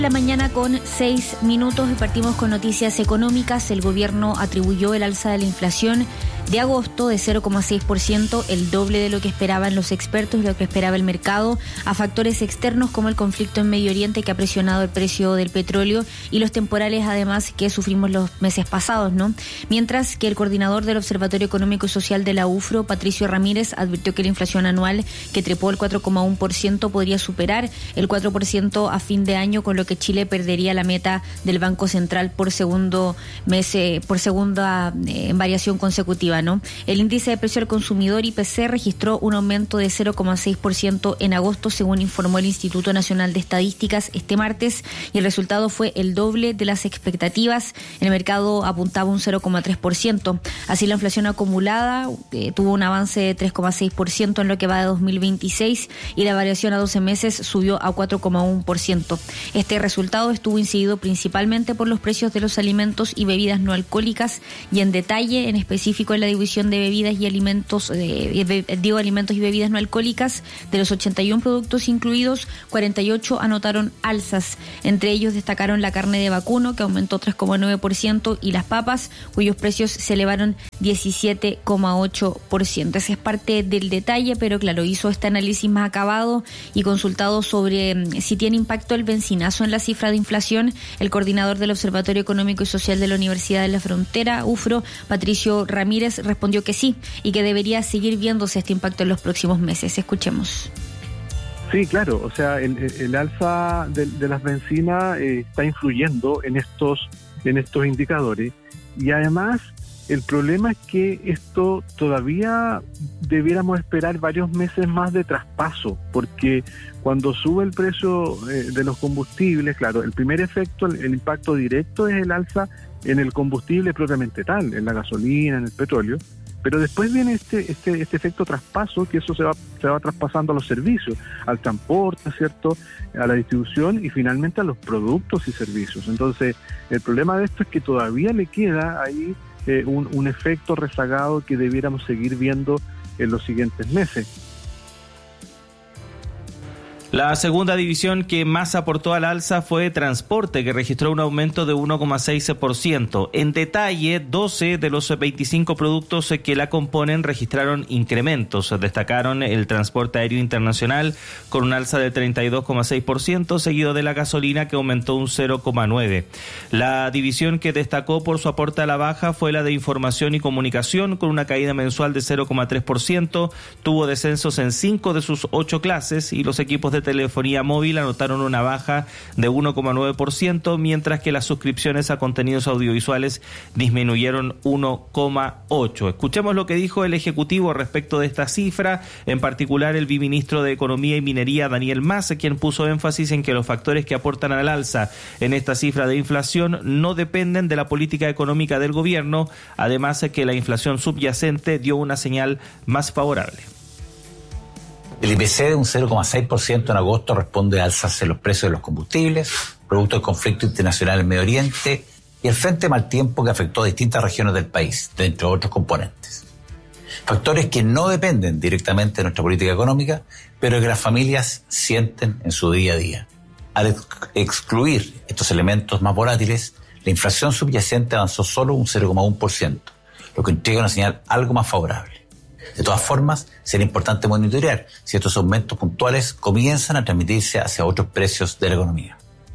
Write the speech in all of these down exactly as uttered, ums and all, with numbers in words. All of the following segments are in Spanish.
La mañana con seis minutos y partimos con noticias económicas. El gobierno atribuyó el alza de la inflación de agosto de cero coma seis por ciento, el doble de lo que esperaban los expertos, lo que esperaba el mercado, a factores externos como el conflicto en Medio Oriente que ha presionado el precio del petróleo y los temporales además que sufrimos los meses pasados, ¿no? Mientras que el coordinador del Observatorio Económico y Social de la U F R O, Patricio Ramírez, advirtió que la inflación anual que trepó el cuatro coma uno por ciento podría superar el cuatro por ciento a fin de año, con lo que Chile perdería la meta del Banco Central por segundo mes, eh, por segunda eh, variación consecutiva, ¿no? El índice de precio al consumidor I P C registró un aumento de cero coma seis por ciento en agosto, según informó el Instituto Nacional de Estadísticas este martes, y el resultado fue el doble de las expectativas. El mercado apuntaba un cero coma tres por ciento. Así, la inflación acumulada eh, tuvo un avance de tres coma seis por ciento en lo que va de dos mil veintiséis y la variación a doce meses subió a cuatro coma uno por ciento. Este resultado estuvo incidido principalmente por los precios de los alimentos y bebidas no alcohólicas, y en detalle, en específico en la división de bebidas y alimentos, eh, digo alimentos y bebidas no alcohólicas, de los ochenta y uno productos incluidos, cuarenta y ocho anotaron alzas. Entre ellos destacaron la carne de vacuno, que aumentó tres coma nueve por ciento, y las papas, cuyos precios se elevaron diecisiete coma ocho por ciento. Ese es parte del detalle, pero claro, hizo este análisis más acabado y consultado sobre um, si tiene impacto el bencinazo en la cifra de inflación. El coordinador del Observatorio Económico y Social de la Universidad de la Frontera, U F R O, Patricio Ramírez, respondió que sí y que debería seguir viéndose este impacto en los próximos meses. Escuchemos. Sí, claro, o sea, el, el alza de, de las bencinas eh, está influyendo en estos, en estos indicadores, y además el problema es que esto todavía debiéramos esperar varios meses más de traspaso, porque cuando sube el precio eh, de los combustibles, claro, el primer efecto, el, el impacto directo es el alza en el combustible propiamente tal, en la gasolina, en el petróleo, pero después viene este este este efecto traspaso, que eso se va se va traspasando a los servicios, al transporte, ¿cierto?, a la distribución y finalmente a los productos y servicios. Entonces, el problema de esto es que todavía le queda ahí eh, un, un efecto rezagado que debiéramos seguir viendo en los siguientes meses. La segunda división que más aportó al alza fue transporte, que registró un aumento de uno coma seis por ciento. En detalle, doce de los veinticinco productos que la componen registraron incrementos. Destacaron el transporte aéreo internacional con un alza de treinta y dos coma seis por ciento, seguido de la gasolina, que aumentó un cero coma nueve por ciento. La división que destacó por su aporte a la baja fue la de información y comunicación, con una caída mensual de cero coma tres por ciento. Tuvo descensos en cinco de sus ocho clases, y los equipos de telefonía móvil anotaron una baja de uno coma nueve por ciento, mientras que las suscripciones a contenidos audiovisuales disminuyeron uno coma ocho por ciento. Escuchemos lo que dijo el Ejecutivo respecto de esta cifra, en particular el viceministro de Economía y Minería, Daniel Mas, quien puso énfasis en que los factores que aportan al alza en esta cifra de inflación no dependen de la política económica del gobierno, además que la inflación subyacente dio una señal más favorable. El I P C de un cero coma seis por ciento en agosto responde a alzas en los precios de los combustibles, producto del conflicto internacional en Medio Oriente y el frente de mal tiempo que afectó a distintas regiones del país, entre otros componentes. Factores que no dependen directamente de nuestra política económica, pero que las familias sienten en su día a día. Al ex- excluir estos elementos más volátiles, la inflación subyacente avanzó solo un cero coma uno por ciento, lo que entrega una señal algo más favorable. De todas formas, será importante monitorear si estos aumentos puntuales comienzan a transmitirse hacia otros precios de la economía.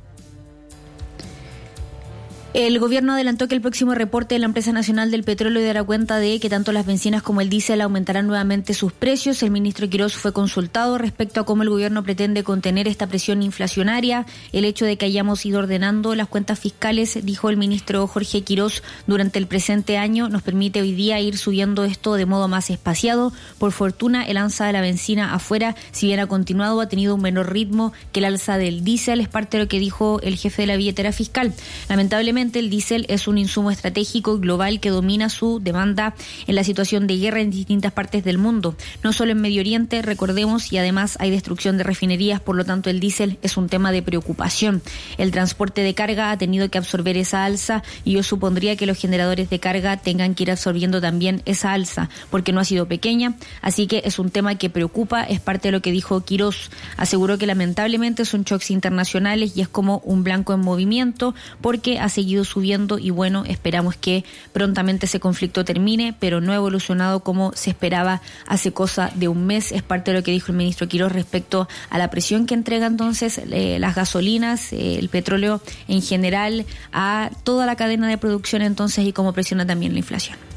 El gobierno adelantó que el próximo reporte de la Empresa Nacional del Petróleo dará cuenta de que tanto las bencinas como el diésel aumentarán nuevamente sus precios. El ministro Quirós fue consultado respecto a cómo el gobierno pretende contener esta presión inflacionaria. El hecho de que hayamos ido ordenando las cuentas fiscales, dijo el ministro Jorge Quirós, durante el presente año nos permite hoy día ir subiendo esto de modo más espaciado. Por fortuna, el alza de la bencina afuera, si bien ha continuado, ha tenido un menor ritmo que el alza del diésel. Es parte de lo que dijo el jefe de la billetera fiscal. Lamentablemente, Lamentablemente el diésel es un insumo estratégico global que domina su demanda en la situación de guerra en distintas partes del mundo, no solo en Medio Oriente, recordemos, y además hay destrucción de refinerías, por lo tanto el diésel es un tema de preocupación. El transporte de carga ha tenido que absorber esa alza y yo supondría que los generadores de carga tengan que ir absorbiendo también esa alza, porque no ha sido pequeña, así que es un tema que preocupa, es parte de lo que dijo Quirós. Aseguró que lamentablemente son shocks internacionales y es como un blanco en movimiento porque ha seguido subiendo y bueno, esperamos que prontamente ese conflicto termine, pero no ha evolucionado como se esperaba hace cosa de un mes. Es parte de lo que dijo el ministro Quirós respecto a la presión que entrega entonces eh, las gasolinas, eh, el petróleo en general, a toda la cadena de producción entonces y cómo presiona también la inflación.